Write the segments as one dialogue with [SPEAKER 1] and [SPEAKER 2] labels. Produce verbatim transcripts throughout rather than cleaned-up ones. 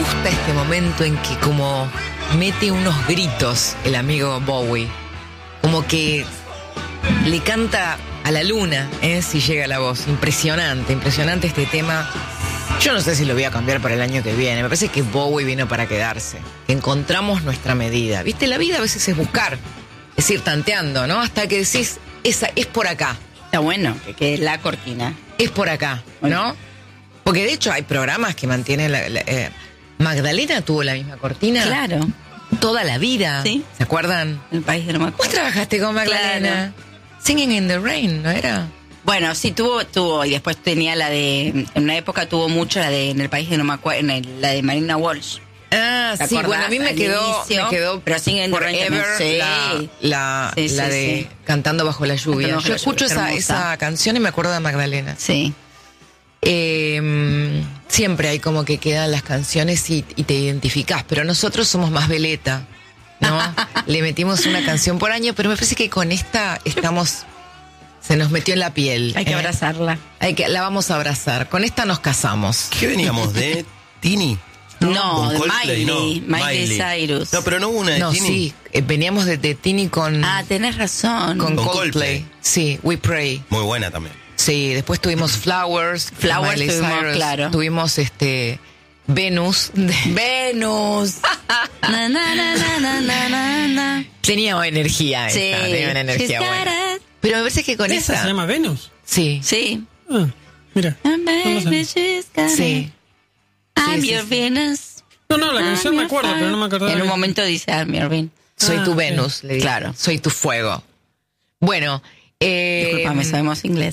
[SPEAKER 1] gusta este momento en que como mete unos gritos el amigo Bowie. Como que le canta a la luna, ¿eh? Si llega la voz. Impresionante, impresionante este tema. Yo no sé si lo voy a cambiar para el año que viene. Me parece que Bowie vino para quedarse. Que encontramos nuestra medida. ¿Viste? La vida a veces es buscar. Es ir tanteando, ¿no? Hasta que decís, esa es por acá.
[SPEAKER 2] Está bueno, que quede la cortina.
[SPEAKER 1] Es por acá, ¿no? Porque de hecho hay programas que mantienen la... la eh, Magdalena tuvo la misma cortina.
[SPEAKER 2] Claro.
[SPEAKER 1] Toda la vida.
[SPEAKER 2] Sí.
[SPEAKER 1] ¿Se acuerdan?
[SPEAKER 2] El país de no me acuerdo.
[SPEAKER 1] ¿Vos trabajaste con Magdalena? Claro. Singing in the Rain, ¿no era?
[SPEAKER 2] Bueno, sí, tuvo, tuvo, y después tenía la de, en una época tuvo mucho la de, en el país de no me acuerdo, en el, la de Marina Walsh.
[SPEAKER 1] Ah, sí, bueno, a mí me quedó,
[SPEAKER 2] inicio,
[SPEAKER 1] me quedó
[SPEAKER 2] pero Singing in the Rain
[SPEAKER 1] Forever,
[SPEAKER 2] sí.
[SPEAKER 1] la, la,
[SPEAKER 2] sí, sí,
[SPEAKER 1] la de
[SPEAKER 2] sí.
[SPEAKER 1] Cantando bajo la lluvia.
[SPEAKER 2] Bajo
[SPEAKER 1] Yo
[SPEAKER 2] la
[SPEAKER 1] escucho
[SPEAKER 2] lluvia,
[SPEAKER 1] esa, esa canción y me acuerdo de Magdalena.
[SPEAKER 2] Sí.
[SPEAKER 1] Eh, siempre hay como que quedan las canciones y, y te identificás, pero nosotros somos más veleta, ¿no? Le metimos una canción por año, pero me parece que con esta estamos... Se nos metió en la piel.
[SPEAKER 2] Hay que
[SPEAKER 1] ¿eh? abrazarla. Hay que, la vamos a abrazar. Con esta nos casamos.
[SPEAKER 3] ¿Qué veníamos de Tini?
[SPEAKER 2] No, de
[SPEAKER 3] Coldplay,
[SPEAKER 2] Miley,
[SPEAKER 3] no.
[SPEAKER 2] Miley Cyrus.
[SPEAKER 3] No, pero no hubo una de
[SPEAKER 1] no,
[SPEAKER 3] Tini.
[SPEAKER 1] Sí, eh, veníamos de, de Tini con...
[SPEAKER 2] Ah, tenés razón.
[SPEAKER 1] Con,
[SPEAKER 3] con
[SPEAKER 1] Coldplay.
[SPEAKER 3] Coldplay.
[SPEAKER 1] Sí, We Pray.
[SPEAKER 3] Muy buena también.
[SPEAKER 1] Sí, después tuvimos Flowers.
[SPEAKER 2] Flowers
[SPEAKER 1] Miley
[SPEAKER 2] tuvimos,
[SPEAKER 1] Cyrus.
[SPEAKER 2] claro.
[SPEAKER 1] Tuvimos este... Venus.
[SPEAKER 2] Venus. na, na, na, na, na, na, na.
[SPEAKER 1] Tenía energía
[SPEAKER 2] Sí.
[SPEAKER 1] esta, tenía una energía
[SPEAKER 2] She's
[SPEAKER 1] buena.
[SPEAKER 2] got it.
[SPEAKER 1] Pero me parece que con
[SPEAKER 4] ¿Esa
[SPEAKER 1] esta...
[SPEAKER 4] se llama Venus?
[SPEAKER 1] Sí.
[SPEAKER 2] Sí.
[SPEAKER 4] Ah, mira.
[SPEAKER 2] And baby,
[SPEAKER 4] No lo sé.
[SPEAKER 2] she's got
[SPEAKER 1] Sí.
[SPEAKER 2] it. I'm
[SPEAKER 1] Sí, sí,
[SPEAKER 2] your
[SPEAKER 1] sí.
[SPEAKER 2] Venus.
[SPEAKER 4] No, no, la canción
[SPEAKER 2] I'm
[SPEAKER 4] me
[SPEAKER 2] your
[SPEAKER 4] acuerdo,
[SPEAKER 2] fire.
[SPEAKER 4] pero no me acordaba.
[SPEAKER 2] En un
[SPEAKER 4] de-
[SPEAKER 2] momento dice I'm your Venus.
[SPEAKER 1] Soy
[SPEAKER 4] Ah,
[SPEAKER 1] tu
[SPEAKER 4] sí.
[SPEAKER 1] Venus, le digo.
[SPEAKER 2] Claro.
[SPEAKER 1] Soy tu fuego. Bueno, eh,
[SPEAKER 2] Disculpame, sabemos inglés.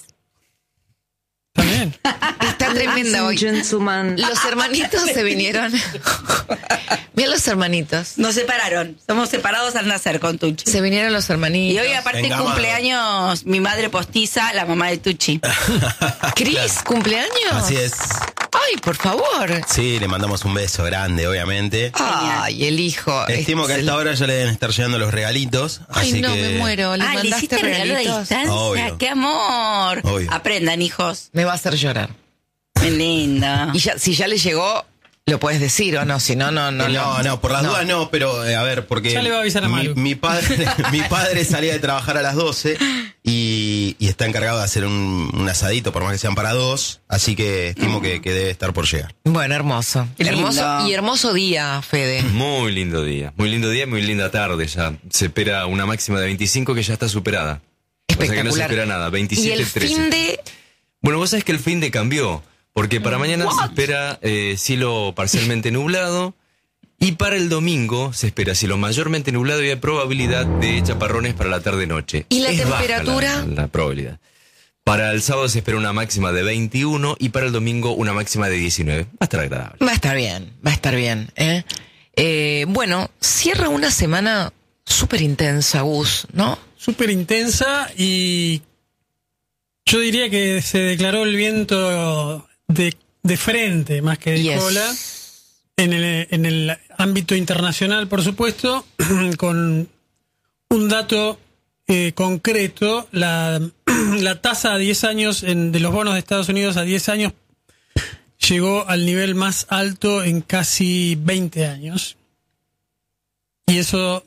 [SPEAKER 4] También.
[SPEAKER 1] está tremenda hoy. Los hermanitos se vinieron. Mira los hermanitos.
[SPEAKER 2] Nos separaron. Somos separados al nacer con Tucci.
[SPEAKER 1] Se vinieron los hermanitos.
[SPEAKER 2] Y hoy aparte
[SPEAKER 3] Engamados.
[SPEAKER 2] cumpleaños mi madre postiza, la mamá de Tucci.
[SPEAKER 1] Cris, ¿cumpleaños?
[SPEAKER 3] Así es.
[SPEAKER 1] Ay, por favor.
[SPEAKER 3] Sí, le mandamos un beso grande, obviamente.
[SPEAKER 1] Ay, el hijo.
[SPEAKER 3] Estimo que a
[SPEAKER 1] Es
[SPEAKER 3] esta
[SPEAKER 1] el-
[SPEAKER 3] hora ya le deben estar llegando los regalitos.
[SPEAKER 1] Ay,
[SPEAKER 3] así
[SPEAKER 1] no,
[SPEAKER 3] que...
[SPEAKER 1] me muero. ¿Le
[SPEAKER 2] Ah, ¿le
[SPEAKER 1] mandaste
[SPEAKER 2] hiciste regalo de
[SPEAKER 1] regalitos?
[SPEAKER 2] distancia?
[SPEAKER 3] Obvio.
[SPEAKER 2] ¡Qué amor!
[SPEAKER 3] Obvio.
[SPEAKER 2] Aprendan, hijos.
[SPEAKER 1] Me va a hacer llorar.
[SPEAKER 2] Qué lindo.
[SPEAKER 1] Y ya, si ya le llegó, lo puedes decir o no. Si no, no, no.
[SPEAKER 3] No, no, no, por las
[SPEAKER 1] no.
[SPEAKER 3] dudas no, pero eh, a ver, porque
[SPEAKER 4] Ya le va a avisar a
[SPEAKER 3] mi,
[SPEAKER 4] Malu.
[SPEAKER 3] mi padre mi padre salía de trabajar a las doce y, y está encargado de hacer un, un asadito, por más que sean para dos, así que estimo que, que debe estar por llegar.
[SPEAKER 1] Bueno, hermoso.
[SPEAKER 2] Qué lindo.
[SPEAKER 1] Hermoso y hermoso día, Fede.
[SPEAKER 5] Muy lindo día, muy lindo día, muy linda tarde ya. Se espera una máxima de veinticinco que ya está superada. O sea que no se
[SPEAKER 1] Espectacular.
[SPEAKER 5] espera nada,
[SPEAKER 1] Y
[SPEAKER 5] veintisiete,
[SPEAKER 1] el
[SPEAKER 5] trece.
[SPEAKER 1] fin de...
[SPEAKER 5] Bueno, vos sabés que el fin de cambió, porque para mañana se espera eh, cielo parcialmente nublado y para el domingo se espera cielo mayormente nublado y hay probabilidad de chaparrones para la tarde-noche.
[SPEAKER 1] ¿Y la
[SPEAKER 5] Es baja
[SPEAKER 1] temperatura?
[SPEAKER 5] La, la probabilidad. Para el sábado se espera una máxima de veintiuno y para el domingo una máxima de diecinueve. Va a estar agradable.
[SPEAKER 1] Va a estar bien, va a estar bien. ¿eh? Eh, bueno, cierra una semana súper intensa, Gus, ¿no?
[SPEAKER 4] Súper intensa y yo diría que se declaró el viento de, de frente más que de
[SPEAKER 1] Yes.
[SPEAKER 4] cola en el, en el ámbito internacional, por supuesto, con un dato eh, concreto, la, la tasa a diez años en, de los bonos de Estados Unidos a diez años llegó al nivel más alto en casi veinte años. Y eso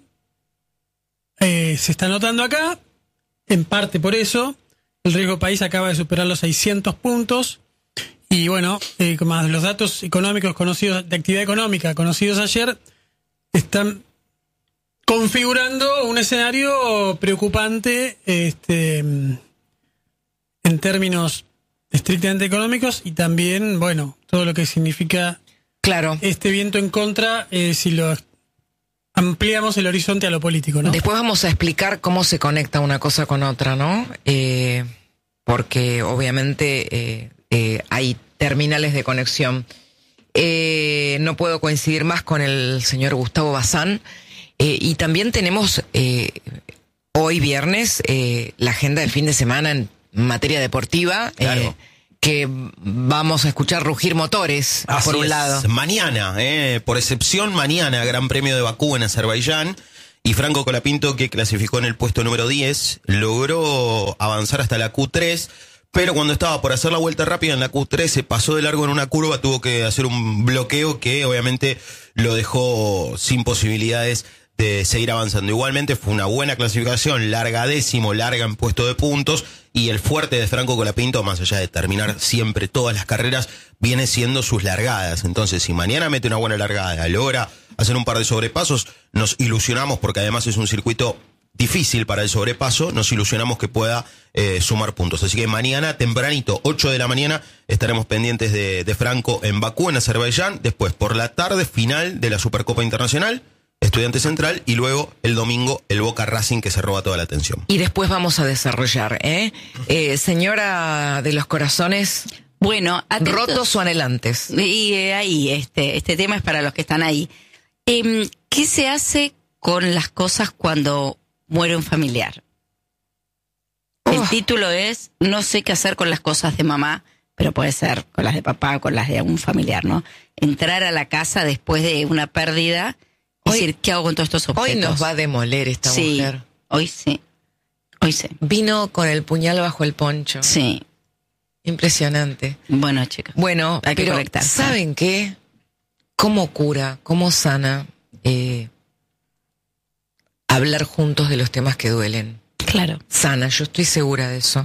[SPEAKER 4] eh, se está notando acá, en parte por eso. El riesgo país acaba de superar los seiscientos puntos. Y bueno, eh, más los datos económicos conocidos, de actividad económica conocidos ayer, están configurando un escenario preocupante este, en términos estrictamente económicos y también, bueno, todo lo que significa
[SPEAKER 1] Claro.
[SPEAKER 4] este viento en contra eh, si lo ampliamos el horizonte a lo político, ¿no?
[SPEAKER 1] Después vamos a explicar cómo se conecta una cosa con otra, ¿no? Eh, porque obviamente eh, eh, hay terminales de conexión. Eh, no puedo coincidir más con el señor Gustavo Bazán. Eh, y también tenemos eh, hoy viernes eh, la agenda del fin de semana en materia deportiva.
[SPEAKER 3] Claro.
[SPEAKER 1] Eh, que vamos a escuchar rugir motores,
[SPEAKER 3] Así
[SPEAKER 1] por un
[SPEAKER 3] es.
[SPEAKER 1] lado.
[SPEAKER 3] Mañana, eh, por excepción, mañana, Gran Premio de Bakú en Azerbaiyán. Y Franco Colapinto, que clasificó en el puesto número diez, logró avanzar hasta la Q tres, pero cuando estaba por hacer la vuelta rápida en la Q tres se pasó de largo en una curva, tuvo que hacer un bloqueo que obviamente lo dejó sin posibilidades de seguir avanzando. Igualmente fue una buena clasificación, larga décimo, larga en puesto de puntos, y el fuerte de Franco Colapinto, más allá de terminar siempre todas las carreras, viene siendo sus largadas. Entonces, si mañana mete una buena largada, logra hacer un par de sobrepasos, nos ilusionamos, porque además es un circuito difícil para el sobrepaso, nos ilusionamos que pueda eh, sumar puntos. Así que mañana, tempranito, ocho de la mañana, estaremos pendientes de, de Franco en Bakú, en Azerbaiyán. Después, por la tarde, final de la Supercopa Internacional, Estudiante Central, y luego el domingo el Boca Racing, que se roba toda la atención.
[SPEAKER 1] Y después vamos a desarrollar, ¿eh? eh señora de los corazones,
[SPEAKER 2] bueno, atentos,
[SPEAKER 1] rotos o anhelantes.
[SPEAKER 2] Y eh, ahí, este, este tema es para los que están ahí. Eh, ¿Qué se hace con las cosas cuando muere un familiar? El
[SPEAKER 1] Oh.
[SPEAKER 2] título es No sé qué hacer con las cosas de mamá, pero puede ser con las de papá, con las de algún familiar, ¿no? Entrar a la casa después de una pérdida. Es
[SPEAKER 1] Hoy-
[SPEAKER 2] decir, ¿qué hago con todos estos objetos?
[SPEAKER 1] Hoy nos va a demoler esta
[SPEAKER 2] sí,
[SPEAKER 1] mujer.
[SPEAKER 2] hoy sí. Hoy sí.
[SPEAKER 1] Vino con el puñal bajo el poncho.
[SPEAKER 2] Sí.
[SPEAKER 1] Impresionante.
[SPEAKER 2] Bueno, chicos.
[SPEAKER 1] Bueno,
[SPEAKER 2] Hay que
[SPEAKER 1] pero
[SPEAKER 2] conectarse.
[SPEAKER 1] ¿saben qué? ¿Cómo cura, cómo sana eh, hablar juntos de los temas que duelen?
[SPEAKER 2] Claro.
[SPEAKER 1] Sana, yo estoy segura de eso.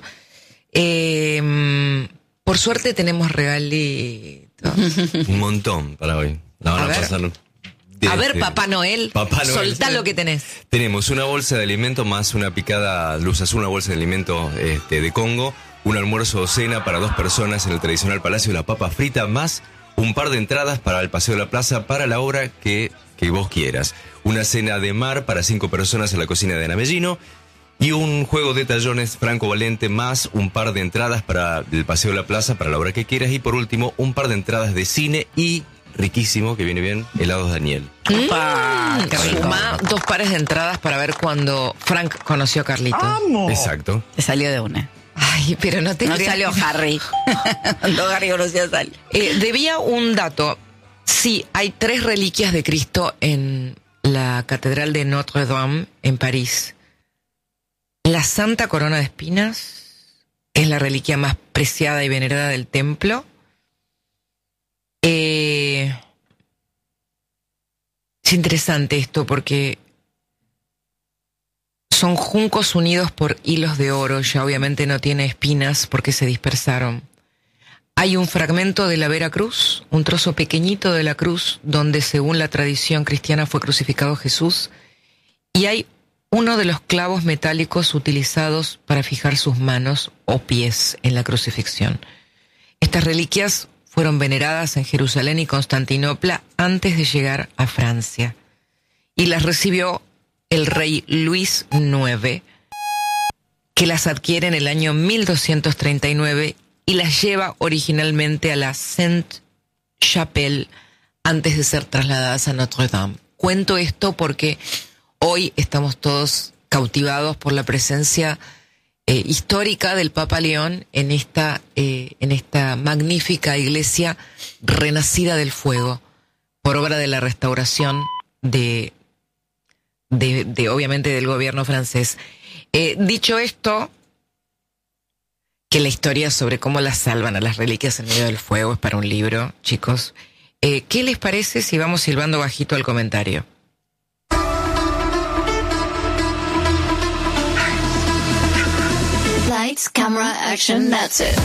[SPEAKER 1] Eh, por suerte tenemos regalitos.
[SPEAKER 5] Un montón para hoy. La van
[SPEAKER 1] A
[SPEAKER 5] a,
[SPEAKER 1] ver.
[SPEAKER 5] pasar.
[SPEAKER 1] A ver,
[SPEAKER 5] desde-
[SPEAKER 1] Papá Noel,
[SPEAKER 5] Papá Noel.
[SPEAKER 1] soltá lo que tenés.
[SPEAKER 5] Tenemos una bolsa de alimento más una picada luz azul, una bolsa de alimento este, de Congo, un almuerzo o cena para dos personas en el tradicional Palacio de la Papa Frita, más un par de entradas para el Paseo de la Plaza para la hora que, que vos quieras. Una cena de mar para cinco personas en la cocina de Ana Mellino y un juego de tallones Franco Valente más un par de entradas para el Paseo de la Plaza para la hora que quieras, y por último un par de entradas de cine y, riquísimo, que viene bien, helados Daniel.
[SPEAKER 2] Opa, qué rico.
[SPEAKER 1] Sumá dos pares de entradas para ver cuando Frank conoció a Carlito.
[SPEAKER 5] Exacto.
[SPEAKER 2] Te salió de una.
[SPEAKER 1] Ay, pero no te
[SPEAKER 2] No
[SPEAKER 1] creas
[SPEAKER 2] salió
[SPEAKER 1] que-
[SPEAKER 2] Harry. No, Harry conoció a Sally.
[SPEAKER 1] Eh, debía un dato. Sí, hay tres reliquias de Cristo en la Catedral de Notre Dame en París. La Santa Corona de Espinas es la reliquia más preciada y venerada del templo. Eh, es interesante esto porque son juncos unidos por hilos de oro. Ya obviamente no tiene espinas porque se dispersaron. Hay un fragmento de la Vera Cruz, un trozo pequeñito de la cruz donde según la tradición cristiana fue crucificado Jesús, y hay uno de los clavos metálicos utilizados para fijar sus manos o pies en la crucifixión. Estas reliquias fueron veneradas en Jerusalén y Constantinopla antes de llegar a Francia, y las recibió el rey Luis noveno, que las adquiere en el año mil doscientos treinta y nueve y las lleva originalmente a la Sainte-Chapelle antes de ser trasladadas a Notre Dame. Cuento esto porque hoy estamos todos cautivados por la presencia eh, histórica del Papa León en esta, eh, en esta magnífica iglesia renacida del fuego, por obra de la restauración de, de, de obviamente del gobierno francés. Eh, dicho esto, que la historia sobre cómo las salvan a las reliquias en medio del fuego es para un libro, chicos. Eh, ¿Qué les parece si vamos silbando bajito al comentario?
[SPEAKER 6] Lights, camera, action, that's it.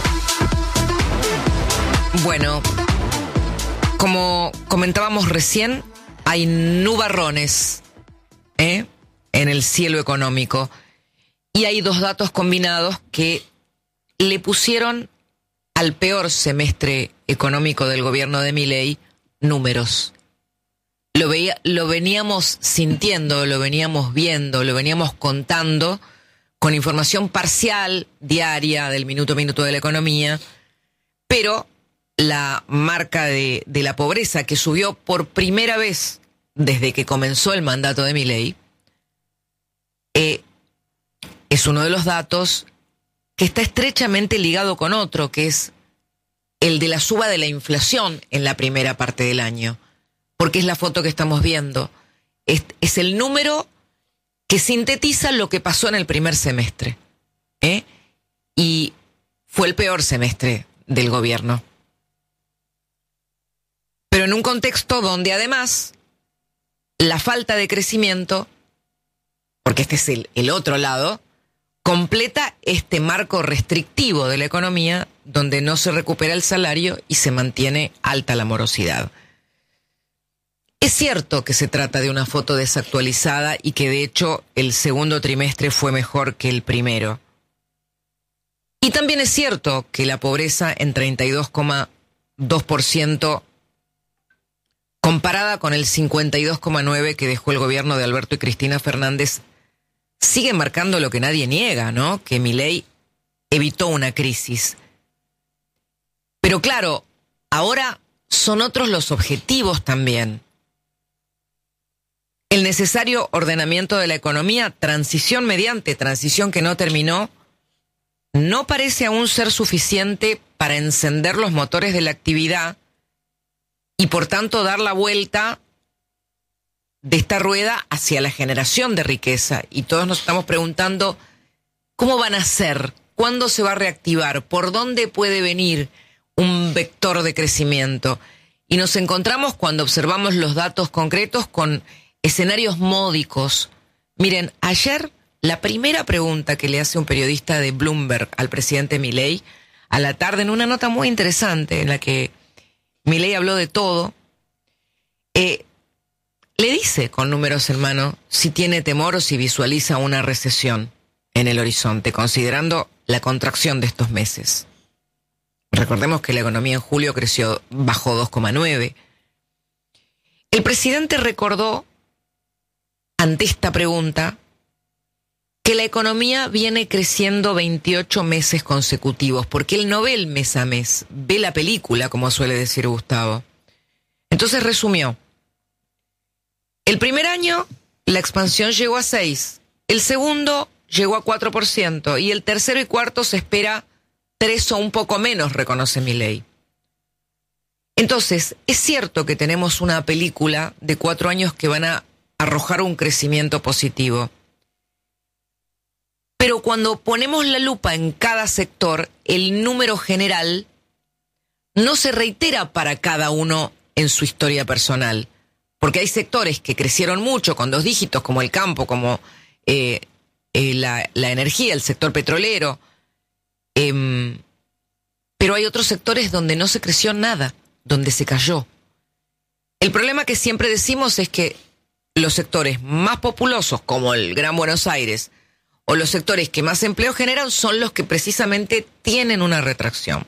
[SPEAKER 1] Bueno, como comentábamos recién, hay nubarrones ¿eh? en el cielo económico, y hay dos datos combinados que le pusieron al peor semestre económico del gobierno de Milei números. Lo, veía, lo veníamos sintiendo, lo veníamos viendo, lo veníamos contando con información parcial, diaria, del minuto a minuto de la economía, pero la marca de, de la pobreza, que subió por primera vez desde que comenzó el mandato de Milei, eh, es uno de los datos que está estrechamente ligado con otro, que es el de la suba de la inflación en la primera parte del año, porque es la foto que estamos viendo. Es, es el número que sintetiza lo que pasó en el primer semestre. ¿eh? Y fue el peor semestre del gobierno. Pero en un contexto donde además la falta de crecimiento, porque este es el, el otro lado, completa este marco restrictivo de la economía donde no se recupera el salario y se mantiene alta la morosidad. Es cierto que se trata de una foto desactualizada y que de hecho el segundo trimestre fue mejor que el primero. Y también es cierto que la pobreza en treinta y dos coma dos por ciento comparada con el cincuenta y dos coma nueve por ciento que dejó el gobierno de Alberto y Cristina Fernández, sigue marcando lo que nadie niega, ¿no? Que Milei evitó una crisis. Pero claro, ahora son otros los objetivos también. El necesario ordenamiento de la economía, transición mediante transición que no terminó, no parece aún ser suficiente para encender los motores de la actividad y por tanto dar la vuelta de esta rueda hacia la generación de riqueza. Y todos nos estamos preguntando, ¿cómo van a ser? ¿Cuándo se va a reactivar? ¿Por dónde puede venir un vector de crecimiento? Y nos encontramos cuando observamos los datos concretos con escenarios módicos. Miren, ayer la primera pregunta que le hace un periodista de Bloomberg al presidente Milei a la tarde, en una nota muy interesante en la que Milei habló de todo, eh, le dice con números en mano si tiene temor o si visualiza una recesión en el horizonte, considerando la contracción de estos meses. Recordemos que la economía en julio creció, bajó dos coma nueve. El presidente recordó, ante esta pregunta, que la economía viene creciendo veintiocho meses consecutivos, porque él no ve el mes a mes, ve la película, como suele decir Gustavo. Entonces resumió. El primer año, la expansión llegó a seis, el segundo llegó a cuatro por ciento, y el tercero y cuarto se espera tres o un poco menos, reconoce Milei. Entonces, es cierto que tenemos una película de cuatro años que van a arrojar un crecimiento positivo. Pero cuando ponemos la lupa en cada sector, el número general no se reitera para cada uno en su historia personal. Porque hay sectores que crecieron mucho con dos dígitos, como el campo, como eh, eh, la, la energía, el sector petrolero. Eh, pero hay otros sectores donde no se creció nada, donde se cayó. El problema que siempre decimos es que los sectores más populosos, como el Gran Buenos Aires, o los sectores que más empleo generan, son los que precisamente tienen una retracción.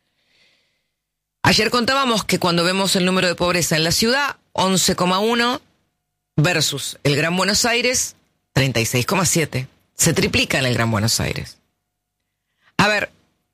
[SPEAKER 1] Ayer contábamos que cuando vemos el número de pobreza en la ciudad, once coma uno versus el Gran Buenos Aires, treinta y seis coma siete. Se triplica en el Gran Buenos Aires. A ver,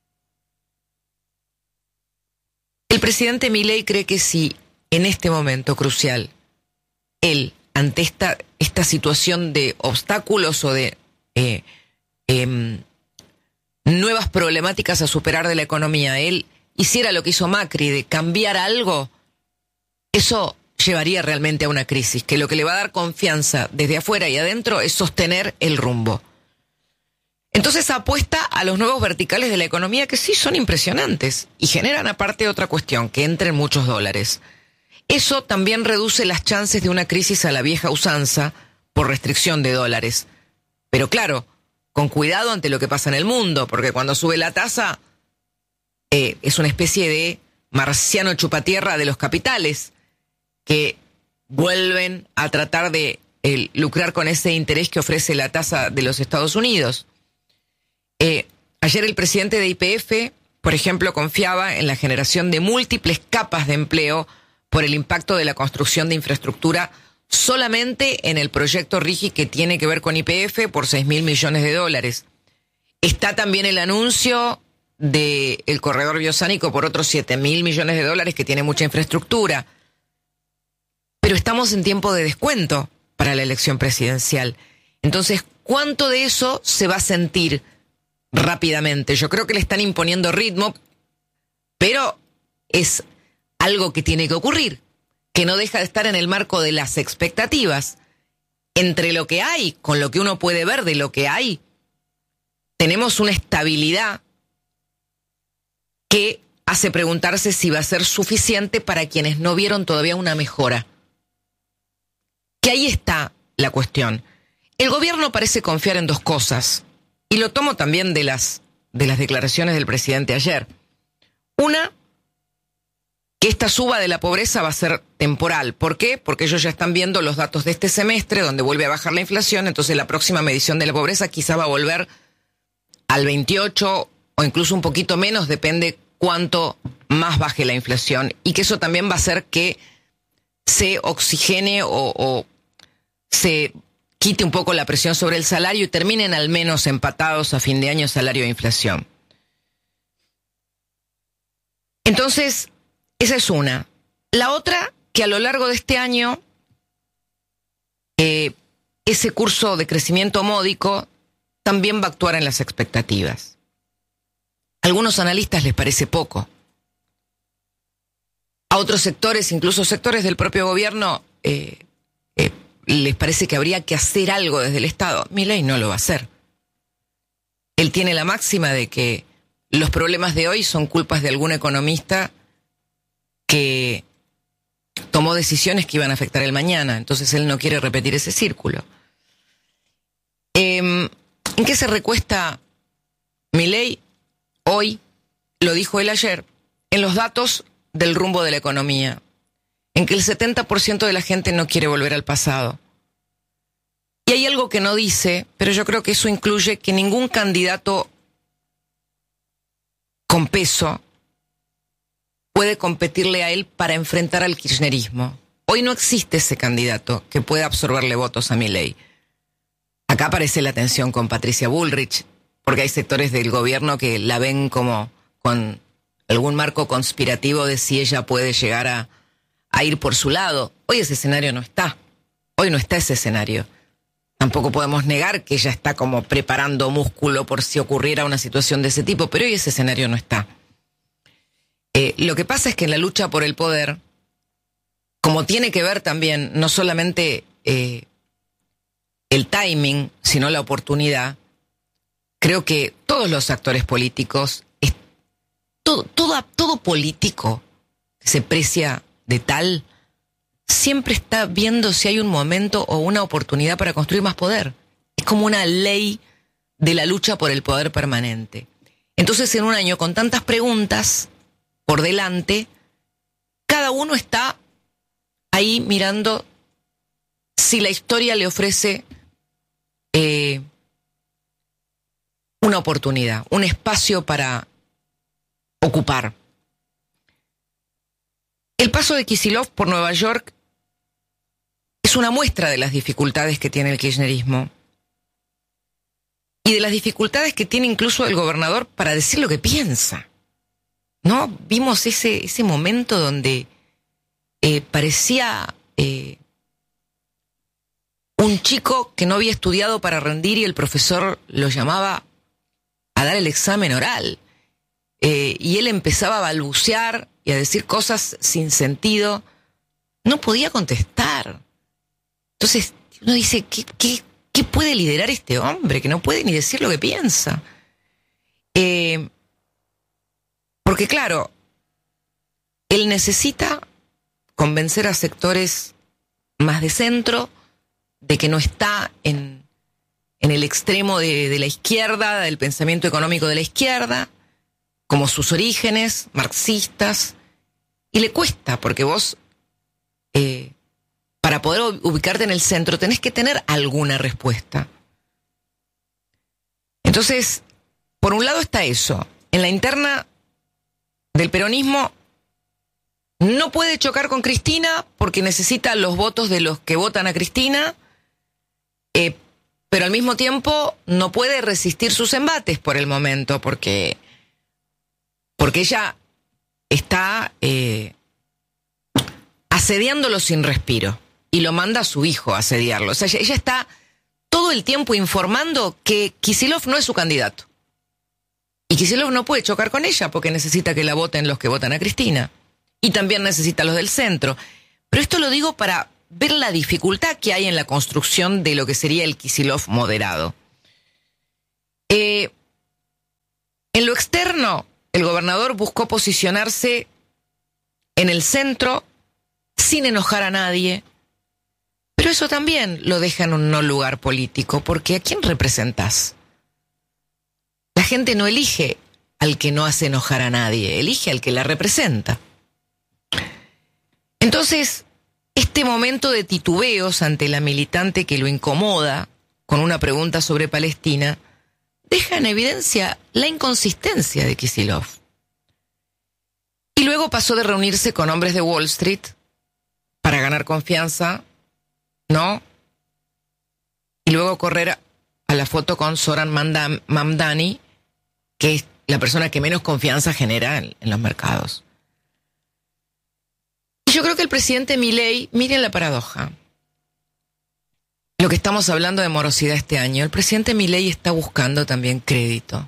[SPEAKER 1] el presidente Milei cree que si en este momento crucial, él, ante esta, esta situación de obstáculos o de eh, eh, nuevas problemáticas a superar de la economía, él hiciera lo que hizo Macri, de cambiar algo, eso llevaría realmente a una crisis, que lo que le va a dar confianza desde afuera y adentro es sostener el rumbo. Entonces apuesta a los nuevos verticales de la economía que sí son impresionantes y generan aparte otra cuestión, que entren muchos dólares. Eso también reduce las chances de una crisis a la vieja usanza por restricción de dólares. Pero claro, con cuidado ante lo que pasa en el mundo, porque cuando sube la tasa eh, es una especie de marciano chupatierra de los capitales que vuelven a tratar de eh, lucrar con ese interés que ofrece la tasa de los Estados Unidos. Eh, ayer el presidente de Y P F, por ejemplo, confiaba en la generación de múltiples capas de empleo por el impacto de la construcción de infraestructura solamente en el proyecto RIGI que tiene que ver con Y P F por seis mil millones de dólares. Está también el anuncio del corredor biosánico por otros siete mil millones de dólares que tiene mucha infraestructura. Pero estamos en tiempo de descuento para la elección presidencial. Entonces, ¿cuánto de eso se va a sentir rápidamente? Yo creo que le están imponiendo ritmo, pero es algo que tiene que ocurrir, que no deja de estar en el marco de las expectativas. Entre lo que hay, con lo que uno puede ver de lo que hay, tenemos una estabilidad que hace preguntarse si va a ser suficiente para quienes no vieron todavía una mejora. Que ahí está la cuestión. El gobierno parece confiar en dos cosas, y lo tomo también de las, de las declaraciones del presidente ayer. Una, que esta suba de la pobreza va a ser temporal. ¿Por qué? Porque ellos ya están viendo los datos de este semestre, donde vuelve a bajar la inflación, entonces la próxima medición de la pobreza quizá va a volver al veintiocho o incluso un poquito menos, depende cuánto más baje la inflación, y que eso también va a hacer que se oxigene o, o se quite un poco la presión sobre el salario y terminen al menos empatados a fin de año salario e inflación. Entonces, esa es una. La otra, que a lo largo de este año, eh, ese curso de crecimiento módico también va a actuar en las expectativas. A algunos analistas les parece poco. A otros sectores, incluso sectores del propio gobierno, eh, eh, les parece que habría que hacer algo desde el Estado. Milei no lo va a hacer. Él tiene la máxima de que los problemas de hoy son culpas de algún economista que tomó decisiones que iban a afectar el mañana. Entonces él no quiere repetir ese círculo. Eh, ¿En qué se recuesta Milei hoy? Lo dijo él ayer, en los datos del rumbo de la economía, en que el setenta por ciento de la gente no quiere volver al pasado. Y hay algo que no dice, pero yo creo que eso incluye que ningún candidato con peso puede competirle a él para enfrentar al kirchnerismo. Hoy no existe ese candidato que pueda absorberle votos a Milei. Acá aparece la tensión con Patricia Bullrich, porque hay sectores del gobierno que la ven como con algún marco conspirativo de si ella puede llegar a, a ir por su lado. Hoy ese escenario no está. Hoy no está ese escenario. Tampoco podemos negar que ella está como preparando músculo por si ocurriera una situación de ese tipo, pero hoy ese escenario no está. Eh, lo que pasa es que en la lucha por el poder, como tiene que ver también no solamente eh, el timing, sino la oportunidad, creo que todos los actores políticos, es, todo, todo, todo político que se precia de tal, siempre está viendo si hay un momento o una oportunidad para construir más poder. Es como una ley de la lucha por el poder permanente. Entonces, en un año con tantas preguntas por delante, cada uno está ahí mirando si la historia le ofrece eh, una oportunidad, un espacio para ocupar. El paso de Kicillof por Nueva York es una muestra de las dificultades que tiene el kirchnerismo y de las dificultades que tiene incluso el gobernador para decir lo que piensa. ¿No? Vimos ese, ese momento donde eh, parecía eh, un chico que no había estudiado para rendir y el profesor lo llamaba a dar el examen oral. Eh, y él empezaba a balbucear y a decir cosas sin sentido. No podía contestar. Entonces uno dice, ¿qué, qué, qué puede liderar este hombre? Que no puede ni decir lo que piensa. Eh, porque claro, él necesita convencer a sectores más de centro de que no está en, en el extremo de, de la izquierda, del pensamiento económico de la izquierda, como sus orígenes marxistas, y le cuesta, porque vos, eh, para poder ubicarte en el centro, tenés que tener alguna respuesta. Entonces, por un lado está eso. En la interna del peronismo no puede chocar con Cristina porque necesita los votos de los que votan a Cristina, eh, pero al mismo tiempo no puede resistir sus embates por el momento, porque, porque ella está eh, asediándolo sin respiro y lo manda a su hijo a asediarlo. O sea, ella, ella está todo el tiempo informando que Kicillof no es su candidato. Y Kicillof no puede chocar con ella porque necesita que la voten los que votan a Cristina. Y también necesita los del centro. Pero esto lo digo para ver la dificultad que hay en la construcción de lo que sería el Kicillof moderado. Eh, en lo externo, el gobernador buscó posicionarse en el centro sin enojar a nadie, pero eso también lo deja en un no lugar político, porque ¿a quién representás? La gente no elige al que no hace enojar a nadie, elige al que la representa. Entonces, este momento de titubeos ante la militante que lo incomoda con una pregunta sobre Palestina deja en evidencia la inconsistencia de Kicillof. Y luego pasó de reunirse con hombres de Wall Street para ganar confianza, ¿no? Y luego correr a la foto con Zoran Mandam- Mamdani, que es la persona que menos confianza genera en, en los mercados. Y yo creo que el presidente Milei, miren la paradoja. Lo que estamos hablando de morosidad este año, el presidente Milei está buscando también crédito.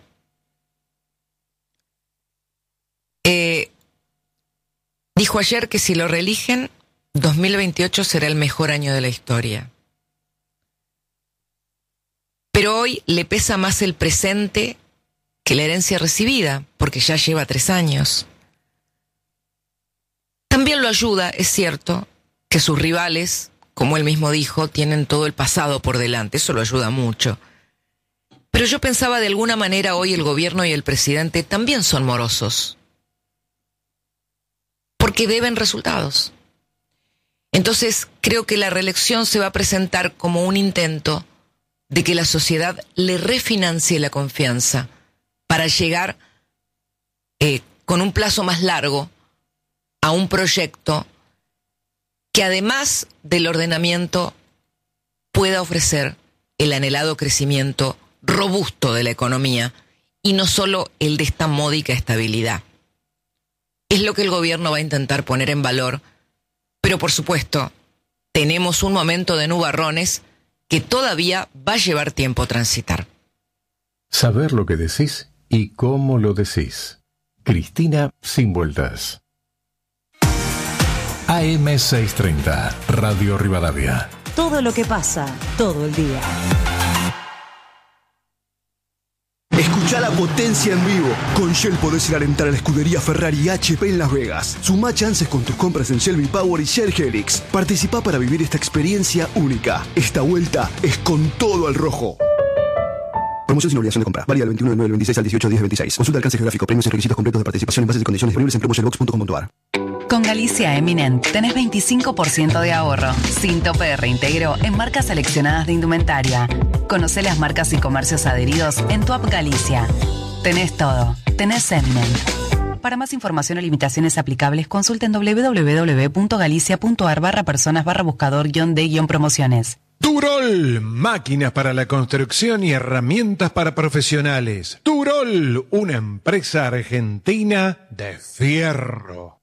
[SPEAKER 1] Eh, dijo ayer que si lo reeligen, dos mil veintiocho será el mejor año de la historia. Pero hoy le pesa más el presente que la herencia recibida, porque ya lleva tres años. También lo ayuda, es cierto, que sus rivales, como él mismo dijo, tienen todo el pasado por delante, eso lo ayuda mucho. Pero yo pensaba, de alguna manera hoy el gobierno y el presidente también son morosos, porque deben resultados. Entonces creo que la reelección se va a presentar como un intento de que la sociedad le refinancie la confianza para llegar eh, con un plazo más largo a un proyecto que, además del ordenamiento, pueda ofrecer el anhelado crecimiento robusto de la economía y no solo el de esta módica estabilidad. Es lo que el gobierno va a intentar poner en valor, pero por supuesto tenemos un momento de nubarrones que todavía va a llevar tiempo transitar.
[SPEAKER 7] Saber lo que decís y cómo lo decís. Cristina Sin Vueltas. A M seiscientos treinta, Radio Rivadavia.
[SPEAKER 8] Todo lo que pasa, todo el día.
[SPEAKER 9] Escuchá la potencia en vivo. Con Shell podés ir a alentar a la escudería Ferrari H P en Las Vegas. Sumá chances con tus compras en Shell V-Power y Shell Helix. Participá para vivir esta experiencia única. Esta vuelta es con todo al rojo. Promoción sin obligación de compra. Válida del veintiuno de nueve del veintiséis al dieciocho de diez del veintiséis. Consulta alcance geográfico, premios y requisitos completos de participación en bases y condiciones disponibles en promotionbox punto com punto a r.
[SPEAKER 10] Con Galicia Eminent tenés veinticinco por ciento de ahorro, sin tope de reintegro en marcas seleccionadas de indumentaria. Conocé las marcas y comercios adheridos en tu app Galicia. Tenés todo. Tenés Eminent. Para más información o limitaciones aplicables, consulten doble u doble u doble u punto galicia punto a r barra personas barra buscador guión de guión promociones.
[SPEAKER 11] Turol, máquinas para la construcción y herramientas para profesionales. Turol, una empresa argentina de fierro.